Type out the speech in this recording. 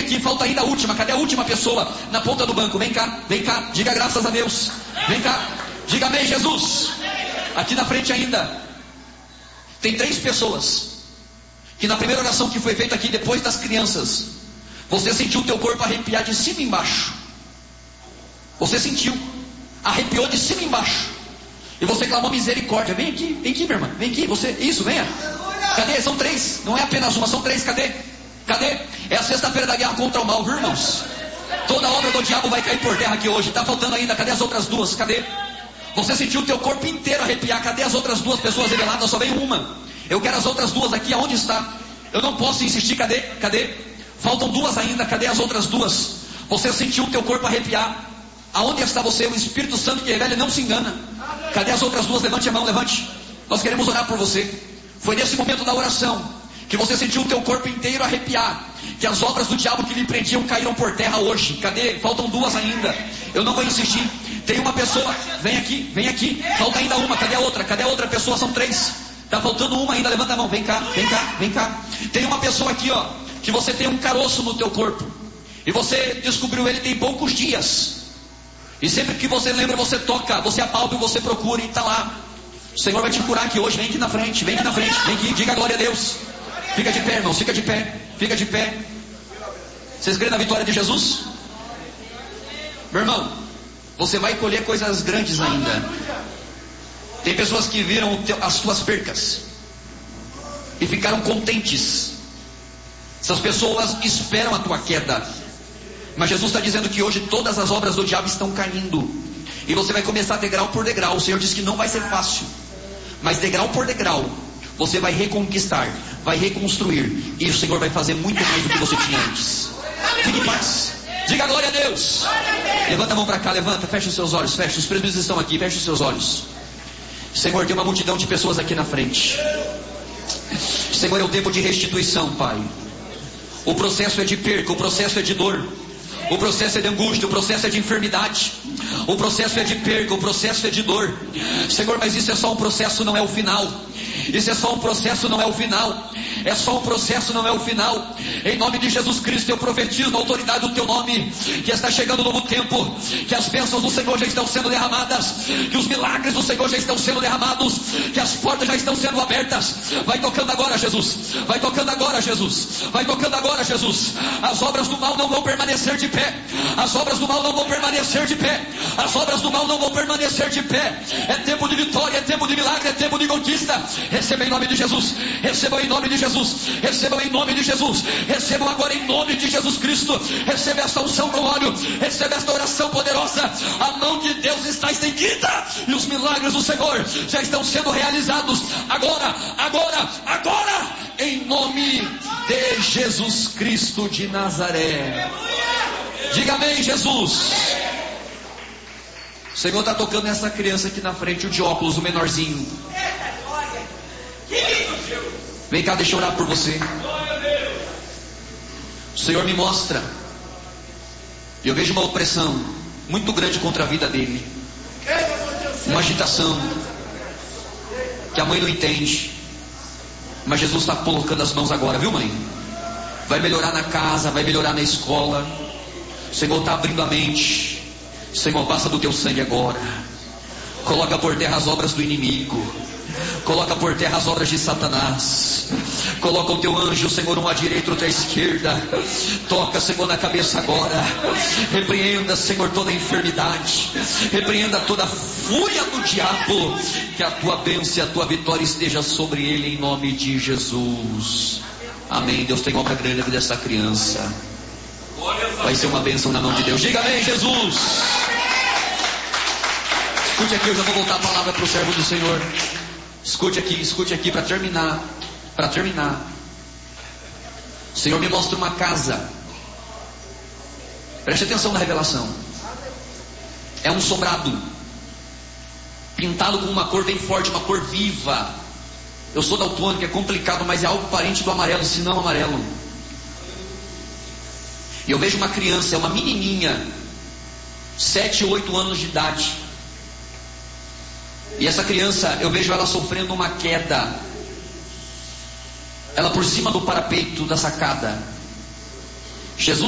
aqui, falta ainda a última. Cadê a última pessoa na ponta do banco? Vem cá, diga graças a Deus. Vem cá, diga amém, Jesus. Aqui na frente ainda tem 3 pessoas que na primeira oração que foi feita aqui, depois das crianças, você sentiu o teu corpo arrepiar de cima e embaixo. Você sentiu, arrepiou de cima e embaixo. E você clamou misericórdia. Vem aqui, minha irmã, vem aqui, você, isso, venha. Cadê? São 3, não é apenas uma, são 3, cadê? É a sexta-feira da guerra contra o mal, viu, irmãos? Toda obra do diabo vai cair por terra aqui hoje. Está faltando ainda, cadê as outras 2? Cadê? Você sentiu o teu corpo inteiro arrepiar. Cadê as outras 2 pessoas reveladas? Só veio uma. Eu quero as outras 2 aqui, aonde está? Eu não posso insistir, cadê? Faltam 2 ainda, cadê as outras 2? Você sentiu o teu corpo arrepiar. Aonde está você? O Espírito Santo que revela não se engana. Cadê as outras 2? Levante a mão, levante. Nós queremos orar por você. Foi nesse momento da oração que você sentiu o teu corpo inteiro arrepiar, que as obras do diabo que lhe prendiam caíram por terra hoje. Cadê? Faltam 2 ainda. Eu não vou insistir. Tem uma pessoa, vem aqui. Falta ainda uma, cadê a outra pessoa? São 3. Está faltando uma ainda, levanta a mão, vem cá. Tem uma pessoa aqui, ó, que você tem um caroço no teu corpo. E você descobriu ele tem poucos dias. E sempre que você lembra, você toca, você apalpa e você procura e está lá. O Senhor vai te curar aqui hoje, vem aqui na frente, vem aqui, diga glória a Deus. Fica de pé, irmãos, fica de pé. Vocês creem na vitória de Jesus? Meu irmão, você vai colher coisas grandes ainda. Tem pessoas que viram as tuas percas e ficaram contentes. Essas pessoas esperam a tua queda. Mas Jesus está dizendo que hoje todas as obras do diabo estão caindo. E você vai começar degrau por degrau. O Senhor disse que não vai ser fácil, mas degrau por degrau você vai reconquistar, vai reconstruir. E o Senhor vai fazer muito mais do que você tinha antes. Fique em paz. Diga glória a Deus. Levanta a mão para cá, levanta, fecha os seus olhos, fecha. Os presbíteros estão aqui, fecha os seus olhos. Senhor, tem uma multidão de pessoas aqui na frente. Senhor, é o tempo de restituição, Pai. O processo é de perca, o processo é de dor, o processo é de angústia, o processo é de enfermidade, o processo é de perca, o processo é de dor. Senhor, mas isso é só um processo, não é o final. Isso é só um processo, não é o final. É só um processo, não é o final. Em nome de Jesus Cristo eu profetizo na autoridade do teu nome que está chegando um novo tempo, que as bênçãos do Senhor já estão sendo derramadas, que os milagres do Senhor já estão sendo derramados, que as portas já estão sendo abertas. Vai tocando agora, Jesus. Vai tocando agora, Jesus. Vai tocando agora, Jesus. As obras do mal não vão permanecer de pé. As obras do mal não vão permanecer de pé. As obras do mal não vão permanecer de pé. É tempo de vitória, é tempo de milagre, é tempo de conquista. Receba em nome de Jesus. Receba em nome de Jesus. Receba em nome de Jesus. Receba agora em nome de Jesus Cristo. Receba esta unção com óleo. Receba esta oração poderosa. A mão de Deus está estendida e os milagres do Senhor já estão sendo realizados. Agora, em nome de Jesus Cristo de Nazaré. Diga amém, Jesus. O Senhor está tocando nessa criança aqui na frente, o de óculos, o menorzinho. Vem cá, deixa eu orar por você. O Senhor me mostra, eu vejo uma opressão muito grande contra a vida dele, uma agitação que a mãe não entende. Mas Jesus está colocando as mãos agora, viu, mãe? Vai melhorar na casa, vai melhorar na escola. O Senhor está abrindo a mente. Senhor, passa do teu sangue agora. Coloca por terra as obras do inimigo. Coloca por terra as obras de Satanás. Coloca o teu anjo, Senhor, um à direita, outro à esquerda. Toca, Senhor, na cabeça agora. Repreenda, Senhor, toda enfermidade. Repreenda toda a fúria do diabo. Que a tua bênção e a tua vitória esteja sobre ele, em nome de Jesus. Amém. Deus tem obra grande na vida dessa criança. Vai ser uma bênção na mão de Deus. Diga amém, Jesus. Escute aqui, eu já vou voltar a palavra para o servo do Senhor. Escute aqui para terminar. O Senhor me mostra uma casa. Preste atenção na revelação. É um sobrado, pintado com uma cor bem forte, uma cor viva. Eu sou daltônico, é complicado, mas é algo parente do amarelo, se não amarelo. E eu vejo uma criança, é uma menininha, 7 ou 8 anos de idade. E essa criança, eu vejo ela sofrendo uma queda. Ela por cima do parapeito da sacada. Jesus